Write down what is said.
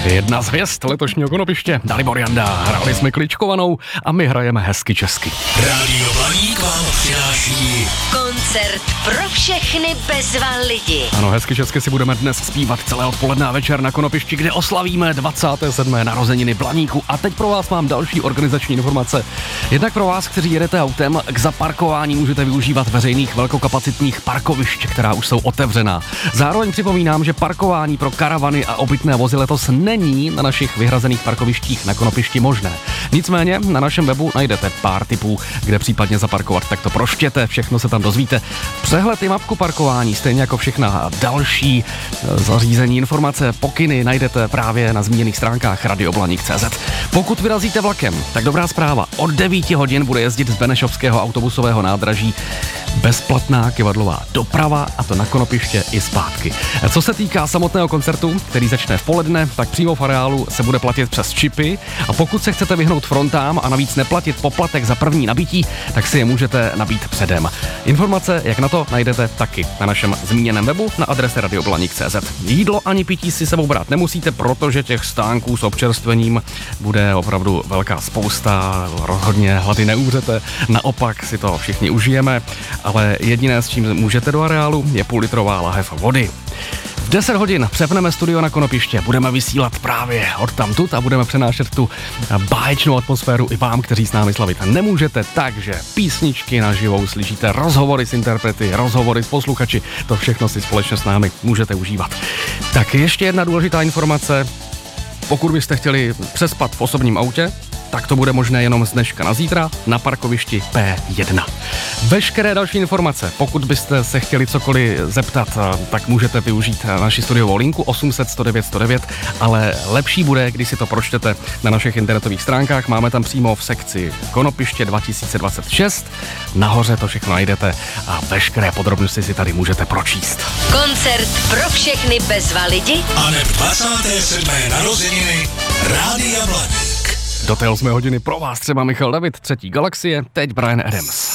Jedna z hvězd letošního Konopiště, Dalibor Janda. Hráli jsme kličkovanou a my hrajeme hezky česky. Rádio Blaník vám přináší koncert pro všechny bezva lidi. Ano, hezky česky si budeme dnes zpívat celé odpoledne a večer na Konopišti, kde oslavíme 27. narozeniny Blaníku. A teď pro vás mám další organizační informace. Jednak pro vás, kteří jedete autem, k zaparkování můžete využívat veřejných velkokapacitních parkovišť, která už jsou otevřená. Zároveň připomínám, že parkování pro karavany a obytné vozy letos není na našich vyhrazených parkovištích na Konopišti možné. Nicméně na našem webu najdete pár tipů, kde případně zaparkovat, tak to proštěte, všechno se tam dozvíte. Přehled i mapku parkování, stejně jako všechna další zařízení, informace, pokyny najdete právě na zmíněných stránkách radioblaník.cz. Pokud vyrazíte vlakem, tak dobrá zpráva, od 9 hodin bude jezdit z Benešovského autobusového nádraží bezplatná kyvadlová doprava, a to na Konopiště i zpátky. Co se týká samotného koncertu, který začne v poledne, tak přímo v areálu se bude platit přes čipy, a pokud se chcete vyhnout frontám a navíc neplatit poplatek za první nabití, tak si je můžete nabít předem. Informace, jak na to, najdete taky na našem zmíněném webu na adrese radioblaník.cz. Jídlo ani pití si sebou brát nemusíte, protože těch stánků s občerstvením bude opravdu velká spousta, rozhodně hlady neumřete, naopak si to všichni užijeme, ale jediné, s čím můžete do areálu, je půllitrová lahev vody. V 10 hodin přepneme studio na Konopiště, budeme vysílat právě odtamtud a budeme přenášet tu báječnou atmosféru i vám, kteří s námi slavit nemůžete, takže písničky naživo uslyšíte, rozhovory s interprety, rozhovory s posluchači, to všechno si společně s námi můžete užívat. Tak ještě jedna důležitá informace, pokud byste chtěli přespat v osobním autě, tak to bude možné jenom z dneška na zítra na parkovišti P1. Veškeré další informace, pokud byste se chtěli cokoliv zeptat, tak můžete využít naši studiovou linku 800 109 109, ale lepší bude, když si to pročtete na našich internetových stránkách. Máme tam přímo v sekci Konopiště 2026. Nahoře to všechno najdete a veškeré podrobnosti si tady můžete pročíst. Koncert pro všechny bezva lidi a neb 27. narozeniny Rádia Blaník. Do té 8 hodiny pro vás třeba Michal David, Třetí galaxie, teď Bryan Adams.